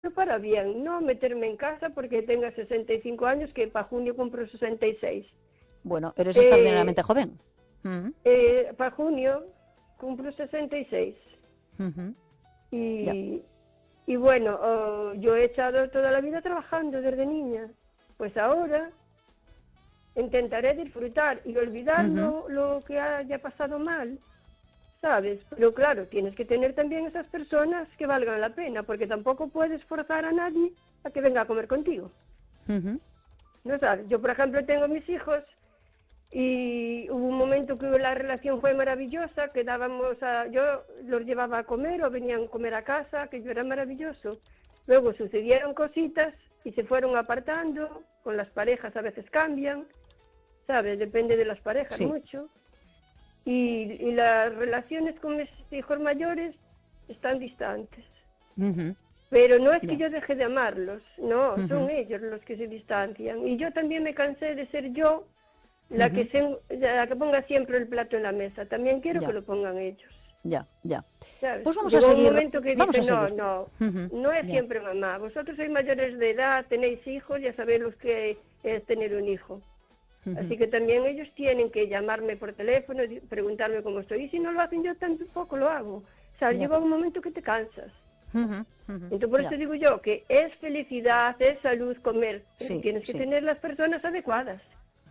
para bien, no meterme en casa porque tenga 65 años, que para junio cumplo 66. Bueno, eres extraordinariamente joven. Para junio cumplo 66. Y bueno, yo he estado toda la vida trabajando desde niña. Pues ahora intentaré disfrutar y olvidar lo que haya pasado mal, ¿sabes? Pero claro, tienes que tener también esas personas que valgan la pena, porque tampoco puedes forzar a nadie a que venga a comer contigo. ¿No sabes? Yo, por ejemplo, tengo mis hijos y hubo un momento que la relación fue maravillosa, yo los llevaba a comer o venían a comer a casa, que yo era maravilloso. Luego sucedieron cositas y se fueron apartando, con las parejas a veces cambian, ¿sabes? Depende de las parejas mucho. Y las relaciones con mis hijos mayores están distantes. Pero no es que yo deje de amarlos, no, son ellos los que se distancian. Y yo también me cansé de ser yo la que ponga siempre el plato en la mesa. También quiero que lo pongan ellos. Ya. ¿Sabes? Pues vamos Llegó a seguir. Un momento que vamos dice, a seguir. no es siempre mamá. Vosotros sois mayores de edad, tenéis hijos, ya sabéis lo que es tener un hijo. Así que también ellos tienen que llamarme por teléfono, preguntarme cómo estoy. Y si no lo hacen, yo tampoco lo hago. O sea, llega un momento que te cansas. Entonces, por eso digo yo que es felicidad, es salud comer. Tienes que tener las personas adecuadas.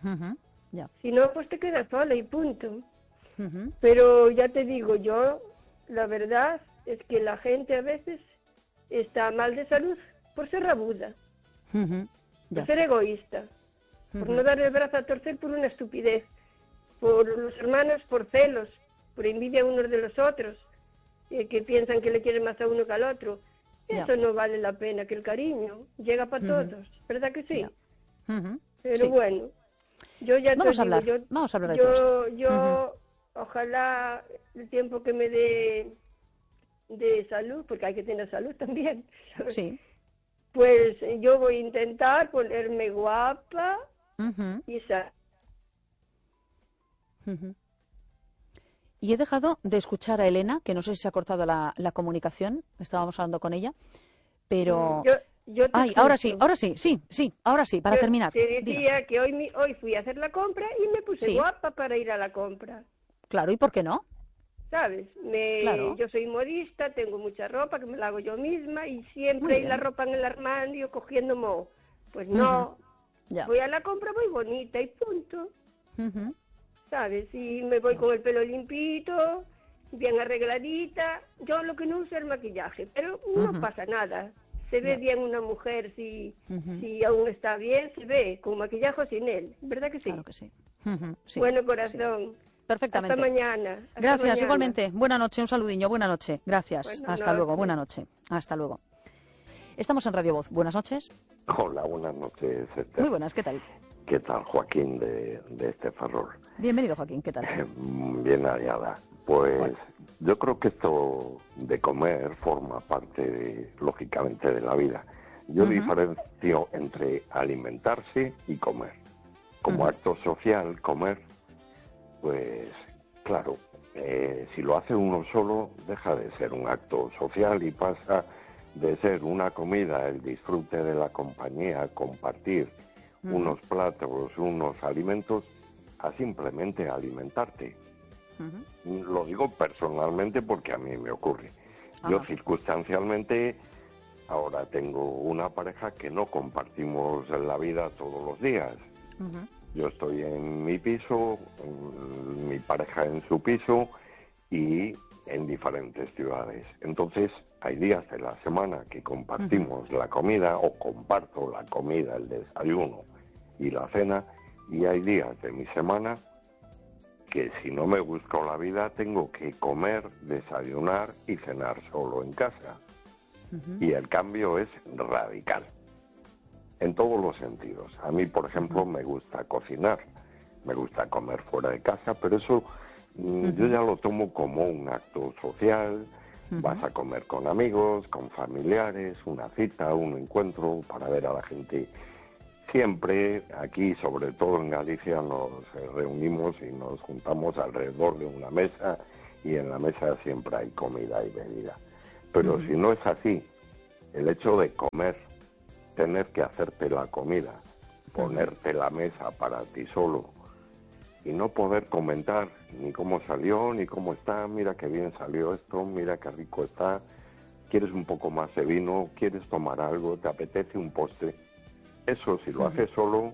Si no, pues te quedas sola y punto. Pero ya te digo, yo, la verdad es que la gente a veces está mal de salud por ser rabuda, por ser egoísta, por no darle el brazo a torcer por una estupidez, por los hermanos por celos, por envidia unos de los otros, que piensan que le quieren más a uno que al otro. Eso no vale la pena, que el cariño llega para todos, ¿verdad que sí? Pero bueno, yo ya vamos a hablar de todo esto. Ojalá el tiempo que me dé de salud, porque hay que tener salud también, ¿sabes? Pues yo voy a intentar ponerme guapa y Y he dejado de escuchar a Elena, que no sé si se ha cortado la comunicación, estábamos hablando con ella, pero... ahora sí, para terminar. Te decía que hoy fui a hacer la compra y me puse guapa para ir a la compra. Claro, ¿y por qué no? ¿Sabes? Yo soy modista, tengo mucha ropa que me la hago yo misma y siempre hay la ropa en el armario cogiendo moho. Pues no, voy a la compra, voy bonita y punto. ¿Sabes? Y me voy con el pelo limpito, bien arregladita. Yo lo que no uso es el maquillaje, pero no pasa nada. Se ve bien una mujer, si aún está bien, se ve, con maquillaje o sin él. ¿Verdad que sí? Claro que sí. Bueno, corazón. Perfectamente. Hasta mañana. Gracias, igualmente. Buenas noches, un saludiño. Buenas noches. Gracias. Hasta luego. Buenas noches. Hasta luego. Estamos en Radio Voz. Buenas noches. Hola, buenas noches, Esther. Muy buenas, ¿qué tal? ¿Qué tal, Joaquín de este Ferrol? Bienvenido, Joaquín, ¿qué tal? Bien hallada. Pues yo creo que esto de comer forma parte, lógicamente, de la vida. Yo diferencio entre alimentarse y comer. Como acto social, comer, pues claro, si lo hace uno solo, deja de ser un acto social y pasa de ser una comida, el disfrute de la compañía, compartir unos platos, unos alimentos, a simplemente alimentarte. Lo digo personalmente porque a mí me ocurre. Yo circunstancialmente ahora tengo una pareja que no compartimos la vida todos los días. Yo estoy en mi piso, mi pareja en su piso y en diferentes ciudades. Entonces, hay días de la semana que compartimos la comida o comparto la comida, el desayuno y la cena, y hay días de mi semana que si no me busco la vida tengo que comer, desayunar y cenar solo en casa. Y el cambio es radical. En todos los sentidos. A mí, por ejemplo, me gusta cocinar, me gusta comer fuera de casa, pero eso yo ya lo tomo como un acto social. Vas a comer con amigos, con familiares, una cita, un encuentro para ver a la gente. Siempre aquí, sobre todo en Galicia, nos reunimos y nos juntamos alrededor de una mesa y en la mesa siempre hay comida y bebida. Pero si no es así, el hecho de comer, tener que hacerte la comida, ponerte la mesa para ti solo y no poder comentar ni cómo salió, ni cómo está, mira qué bien salió esto, mira qué rico está, quieres un poco más de vino, quieres tomar algo, te apetece un postre. Eso, si lo haces solo,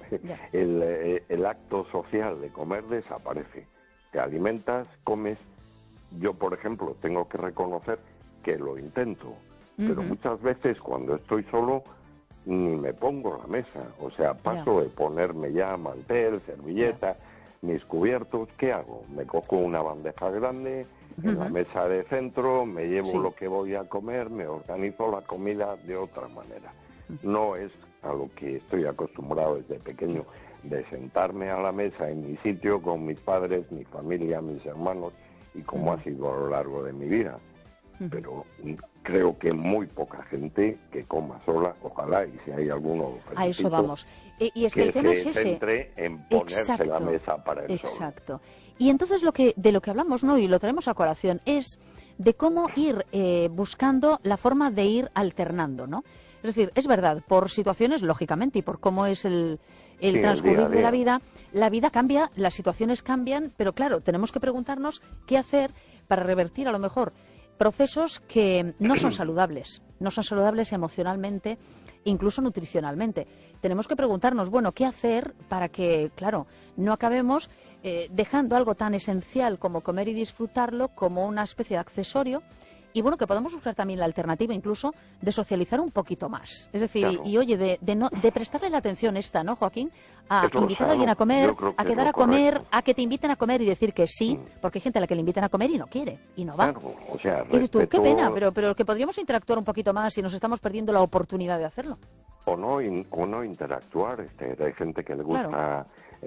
el acto social de comer desaparece. Te alimentas, comes. Yo, por ejemplo, tengo que reconocer que lo intento, pero muchas veces cuando estoy solo ni me pongo a la mesa. O sea, paso de ponerme ya mantel, servilleta, mis cubiertos. ¿Qué hago? Me cojo una bandeja grande, en la mesa de centro, me llevo lo que voy a comer, me organizo la comida de otra manera. No es a lo que estoy acostumbrado desde pequeño, de sentarme a la mesa en mi sitio con mis padres, mi familia, mis hermanos, y como ha sido a lo largo de mi vida. Pero creo que muy poca gente que coma sola, ojalá, y si hay alguno... A eso vamos. Y es que el tema es ese. Que se centre en ponerse la mesa para el solo. Exacto. Y entonces de lo que hablamos, ¿no?, y lo traemos a colación, es de cómo ir buscando la forma de ir alternando, ¿no? Es decir, es verdad, por situaciones, lógicamente, y por cómo es el transcurrir de la vida cambia, las situaciones cambian, pero claro, tenemos que preguntarnos qué hacer para revertir a lo mejor procesos que no son saludables emocionalmente, incluso nutricionalmente. Tenemos que preguntarnos, bueno, ¿qué hacer para que, claro, no acabemos dejando algo tan esencial como comer y disfrutarlo como una especie de accesorio? Y bueno, que podamos buscar también la alternativa incluso de socializar un poquito más. Es decir, y oye, de prestarle la atención esta, ¿no, Joaquín? A invitar a alguien a comer, a quedar a comer, a que te inviten a comer y decir que sí, porque hay gente a la que le invitan a comer y no quiere, y no va. Claro, o sea, y dices tú, qué pena, pero que podríamos interactuar un poquito más y nos estamos perdiendo la oportunidad de hacerlo. O no interactuar. Hay gente que le gusta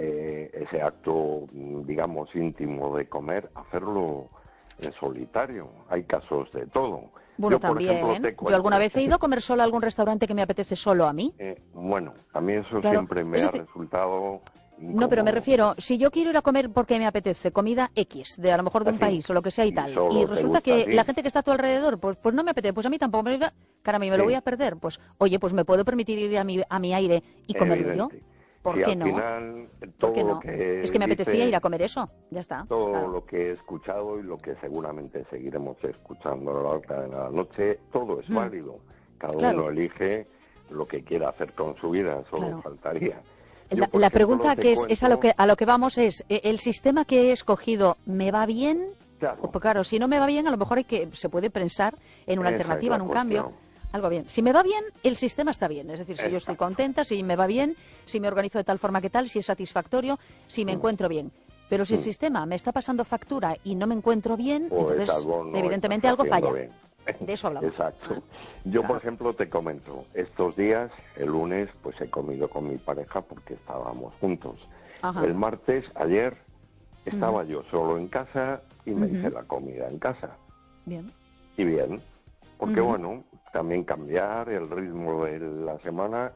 ese acto, digamos, íntimo de comer, hacerlo en solitario. Hay casos de todo. Bueno, también. Yo alguna vez he ido a comer solo a algún restaurante que me apetece solo a mí. Bueno, a mí eso siempre me ha resultado incómodo. No, pero me refiero, si yo quiero ir a comer porque me apetece comida X, de a lo mejor de un país o lo que sea y tal, y resulta que la gente que está a tu alrededor, pues no me apetece, pues a mí tampoco, caramba, me lo voy a perder, pues oye, pues me puedo permitir ir a mi aire y comerlo yo. ¿Por qué no? ¿Por qué no? Es que me apetecía ir a comer eso, ya está. Todo lo que he escuchado y lo que seguramente seguiremos escuchando a lo largo de la noche, todo es válido. Cada uno elige lo que quiera hacer con su vida, solo faltaría. La pregunta que es a lo que vamos es, ¿el sistema que he escogido me va bien? Claro. Pues claro, si no me va bien, a lo mejor se puede pensar en una alternativa, en un cambio. Algo bien. Si me va bien, el sistema está bien. Es decir, si yo estoy contenta, si me va bien, si me organizo de tal forma que tal, si es satisfactorio, si me encuentro bien. Pero si el sistema me está pasando factura y no me encuentro bien, pues entonces evidentemente algo falla. Bien. De eso hablamos. Exacto. Yo, por ejemplo, te comento, estos días, el lunes, pues he comido con mi pareja porque estábamos juntos. Ajá. El martes, ayer, estaba yo solo en casa y me hice la comida en casa. Bien. Y bien, porque bueno, también cambiar el ritmo de la semana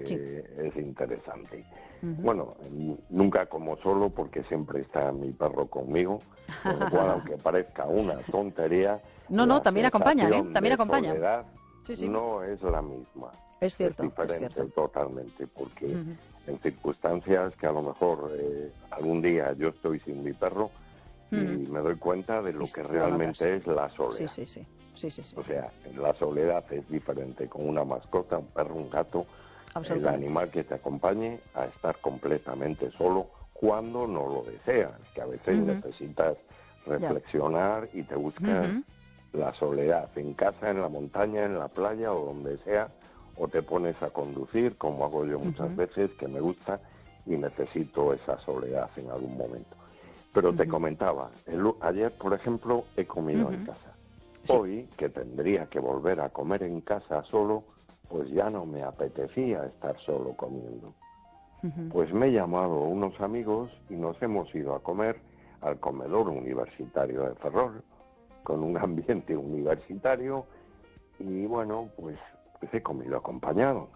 es interesante. Bueno, nunca como solo porque siempre está mi perro conmigo, con lo cual, aunque parezca una tontería, no, también acompaña, también acompaña. Soledad no es la misma. Es cierto, es diferente totalmente, porque en circunstancias que a lo mejor algún día yo estoy sin mi perro y me doy cuenta de lo que realmente es la soledad. Sí. O sea, la soledad es diferente con una mascota, un perro, un gato, el animal que te acompañe, a estar completamente solo cuando no lo deseas, que a veces necesitas reflexionar y te buscas la soledad en casa, en la montaña, en la playa o donde sea, o te pones a conducir, como hago yo muchas veces, que me gusta y necesito esa soledad en algún momento. Pero te comentaba, ayer, por ejemplo, he comido en casa. Hoy, que tendría que volver a comer en casa solo, pues ya no me apetecía estar solo comiendo. Pues me he llamado a unos amigos y nos hemos ido a comer al comedor universitario de Ferrol, con un ambiente universitario, y bueno, pues he comido acompañado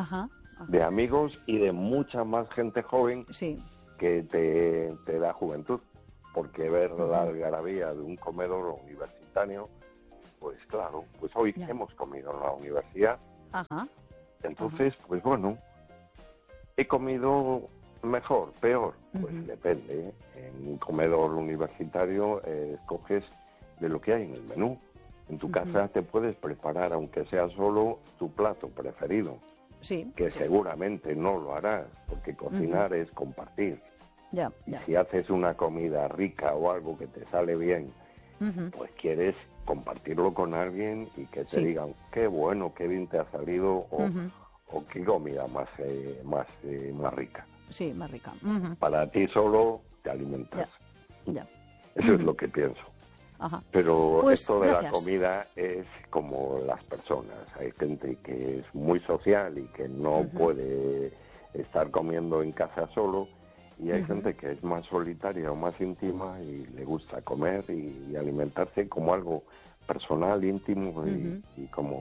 de amigos y de mucha más gente joven que te da juventud, porque ver la algarabía de un comedor universitario pues claro, pues hoy Ya. hemos comido en la universidad, Ajá. entonces, pues bueno, he comido mejor, peor, pues Ujú. depende. En un comedor universitario escoges de lo que hay en el menú. En tu casa te puedes preparar, aunque sea solo, tu plato preferido, Sí. que Sí. seguramente no lo harás, porque cocinar es compartir. Ya, Y ya. si haces una comida rica o algo que te sale bien, Ujú. pues quieres compartirlo con alguien y que te Sí. digan qué bueno, qué bien te ha salido Ujú. o qué comida más rica. Sí, más rica. Ujú. Para ti solo te alimentas. Ya. Eso es Ujú. lo que pienso. Ajá. Pero Pues, esto de gracias. la comida es como las personas. Hay gente que es muy social y que no puede estar comiendo en casa solo, y hay gente que es más solitaria o más íntima y le gusta comer y alimentarse como algo personal, íntimo y como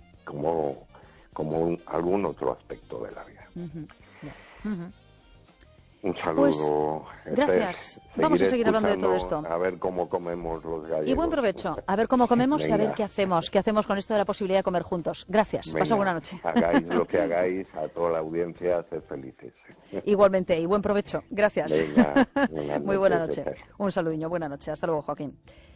algún otro aspecto de la vida. Ujú. Ya. Ujú. Un Pues, saludo. gracias. Esther. Vamos a Seguiré seguir hablando de todo escuchando esto. A ver cómo comemos los gallegos. Y buen provecho. A ver cómo comemos y a ver Venga. qué hacemos. ¿Qué hacemos con esto de la posibilidad de comer juntos? Gracias. Pasa Venga, buena noche. Hagáis lo que hagáis, a toda la audiencia, sed felices. Igualmente. Y buen provecho. Gracias. Venga, buenas Muy buena noches, noche. Esther. Un saludiño. Buena noche. Hasta luego, Joaquín.